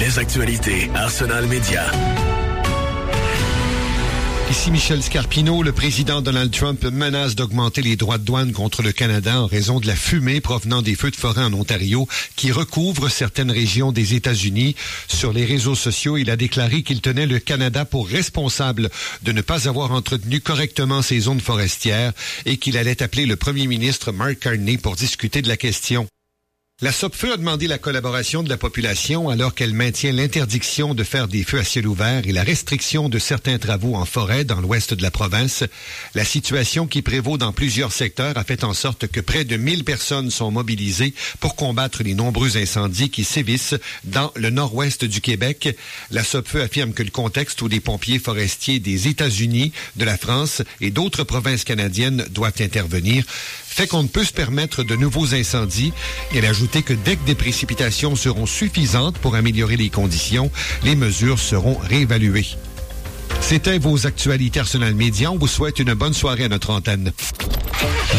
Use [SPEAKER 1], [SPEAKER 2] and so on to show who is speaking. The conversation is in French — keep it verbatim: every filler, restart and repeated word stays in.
[SPEAKER 1] Les actualités Arsenal Média.
[SPEAKER 2] Ici Michel Scarpino. Le président Donald Trump menace d'augmenter les droits de douane contre le Canada en raison de la fumée provenant des feux de forêt en Ontario qui recouvrent certaines régions des États-Unis. Sur les réseaux sociaux, il a déclaré qu'il tenait le Canada pour responsable de ne pas avoir entretenu correctement ces zones forestières et qu'il allait appeler le premier ministre Mark Carney pour discuter de la question. La Sopfeu a demandé la collaboration de la population alors qu'elle maintient l'interdiction de faire des feux à ciel ouvert et la restriction de certains travaux en forêt dans l'ouest de la province. La situation qui prévaut dans plusieurs secteurs a fait en sorte que près de mille personnes sont mobilisées pour combattre les nombreux incendies qui sévissent dans le nord-ouest du Québec. La Sopfeu affirme que le contexte où des pompiers forestiers des États-Unis, de la France et d'autres provinces canadiennes doivent intervenir fait qu'on ne peut se permettre de nouveaux incendies. Elle a ajouté que dès que des précipitations seront suffisantes pour améliorer les conditions, les mesures seront réévaluées. C'était vos actualités Arsenal Média. On vous souhaite une bonne soirée à notre antenne.